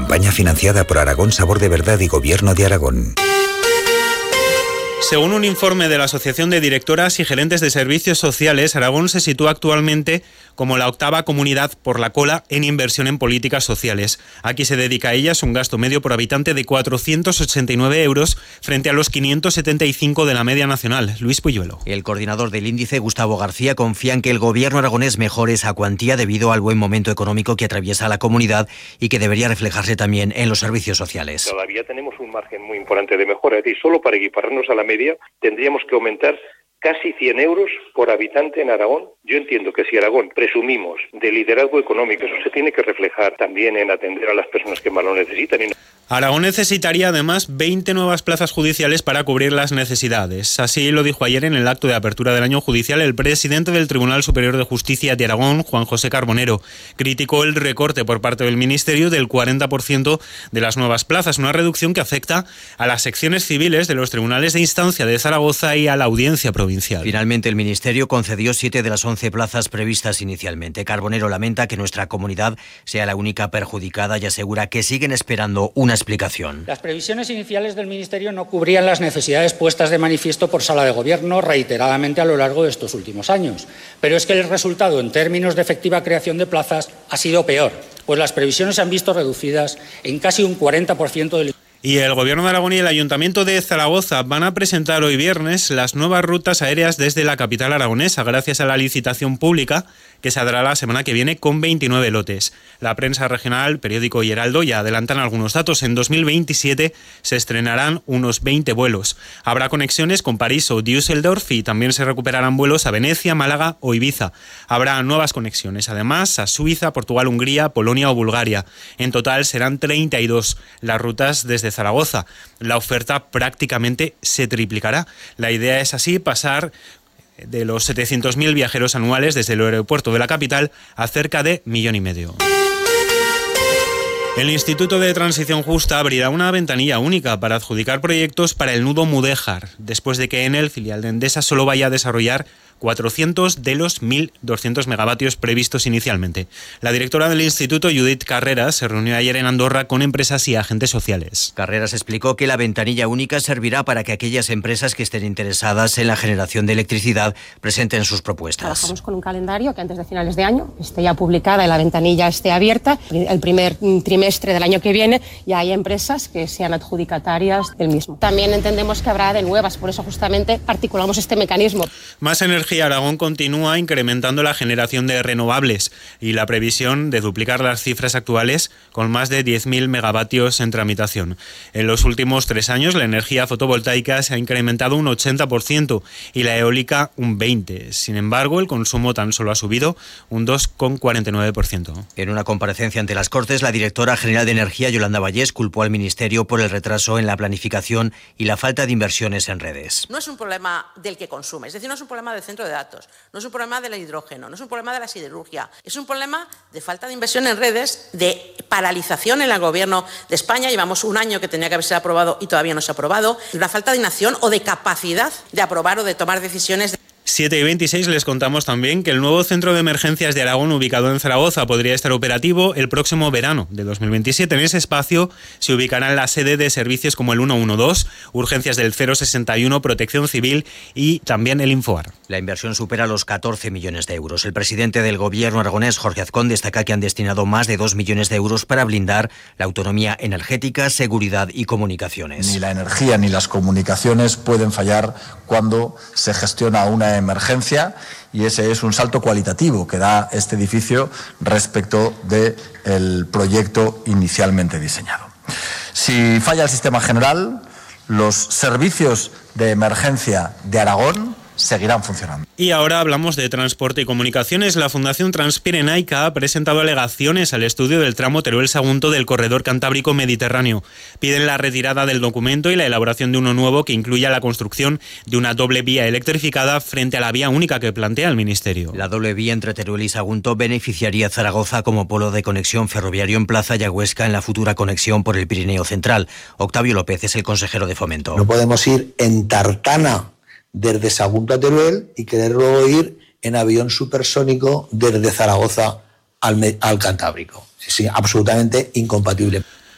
Campaña financiada por Aragón Sabor de Verdad y Gobierno de Aragón. Según un informe de la Asociación de Directoras y Gerentes de Servicios Sociales, Aragón se sitúa actualmente como la 8ª comunidad por la cola en inversión en políticas sociales. Aquí se dedica a ellas un gasto medio por habitante de 489 euros frente a los 575 de la media nacional. Luis Puyuelo. El coordinador del índice, Gustavo García, confía en que el gobierno aragonés mejore esa cuantía debido al buen momento económico que atraviesa la comunidad y que debería reflejarse también en los servicios sociales. Todavía tenemos un margen muy importante de mejora, es decir, solo para equipararnos a la media tendríamos que aumentar casi 100 euros por habitante en Aragón. Yo entiendo que si Aragón presumimos de liderazgo económico, eso se tiene que reflejar también en atender a las personas que más lo necesitan. Aragón necesitaría además 20 nuevas plazas judiciales para cubrir las necesidades. Así lo dijo ayer en el acto de apertura del año judicial el presidente del Tribunal Superior de Justicia de Aragón, Juan José Carbonero. Criticó el recorte por parte del Ministerio del 40% de las nuevas plazas, una reducción que afecta a las secciones civiles de los tribunales de instancia de Zaragoza y a la audiencia provincial. Finalmente, el Ministerio concedió 7 de las 11 plazas previstas inicialmente. Carbonero lamenta que nuestra comunidad sea la única perjudicada y asegura que siguen esperando una explicación. Las previsiones iniciales del Ministerio no cubrían las necesidades puestas de manifiesto por Sala de Gobierno reiteradamente a lo largo de estos últimos años. Pero es que el resultado en términos de efectiva creación de plazas ha sido peor, pues las previsiones se han visto reducidas en casi un 40% del... Y el Gobierno de Aragón y el Ayuntamiento de Zaragoza van a presentar hoy viernes las nuevas rutas aéreas desde la capital aragonesa, gracias a la licitación pública que se dará la semana que viene con 29 lotes. La prensa regional, periódico y Heraldo ya adelantan algunos datos. En 2027 se estrenarán unos 20 vuelos. Habrá conexiones con París o Düsseldorf y también se recuperarán vuelos a Venecia, Málaga o Ibiza. Habrá nuevas conexiones, además, a Suiza, Portugal, Hungría, Polonia o Bulgaria. En total serán 32 las rutas desde Zaragoza. La oferta prácticamente se triplicará. La idea es así pasar de los 700.000 viajeros anuales desde el aeropuerto de la capital a cerca de 1,5 millones. El Instituto de Transición Justa abrirá una ventanilla única para adjudicar proyectos para el nudo Mudéjar, después de que Enel, filial de Endesa, solo vaya a desarrollar 400 de los 1.200 megavatios previstos inicialmente. La directora del instituto, Judith Carreras, se reunió ayer en Andorra con empresas y agentes sociales. Carreras explicó que la ventanilla única servirá para que aquellas empresas que estén interesadas en la generación de electricidad presenten sus propuestas. Trabajamos con un calendario que antes de finales de año esté ya publicada y la ventanilla esté abierta. El primer trimestre del año que viene ya hay empresas que sean adjudicatarias del mismo. También entendemos que habrá de nuevas, por eso justamente articulamos este mecanismo. Más energía. Aragón continúa incrementando la generación de renovables y la previsión de duplicar las cifras actuales con más de 10.000 megavatios en tramitación. En los últimos 3 años la energía fotovoltaica se ha incrementado un 80% y la eólica un 20%. Sin embargo, el consumo tan solo ha subido un 2,49%. En una comparecencia ante las Cortes, la directora general de Energía, Yolanda Vallés, culpó al Ministerio por el retraso en la planificación y la falta de inversiones en redes. No es un problema del que consume, es decir, no es un problema del centro de datos, no es un problema del hidrógeno, no es un problema de la siderurgia, es un problema de falta de inversión en redes, de paralización en el gobierno de España. Llevamos un año que tenía que haberse aprobado y todavía no se ha aprobado, de una falta de inacción o de capacidad de aprobar o de tomar decisiones. 7:26 les contamos también que el nuevo centro de emergencias de Aragón, ubicado en Zaragoza, podría estar operativo el próximo verano de 2027. En ese espacio se ubicará la sede de servicios como el 112, urgencias del 061, protección civil y también el Infoar. La inversión supera los 14 millones de euros. El presidente del gobierno aragonés, Jorge Azcón, destaca que han destinado más de 2 millones de euros para blindar la autonomía energética, seguridad y comunicaciones. Ni la energía ni las comunicaciones pueden fallar cuando se gestiona una emergencia, y ese es un salto cualitativo que da este edificio respecto del proyecto inicialmente diseñado. Si falla el sistema general, los servicios de emergencia de Aragón seguirán funcionando. Y ahora hablamos de transporte y comunicaciones. La Fundación Transpirenaica ha presentado alegaciones al estudio del tramo Teruel-Sagunto del corredor cantábrico mediterráneo. Piden la retirada del documento y la elaboración de uno nuevo que incluya la construcción de una doble vía electrificada frente a la vía única que plantea el Ministerio. La doble vía entre Teruel y Sagunto beneficiaría a Zaragoza como polo de conexión ferroviario en Plaza y a Huesca en la futura conexión por el Pirineo Central. Octavio López es el consejero de Fomento. No podemos ir en tartana desde Sagunto a Teruel y querer luego ir en avión supersónico desde Zaragoza al Cantábrico. Sí, absolutamente incompatible.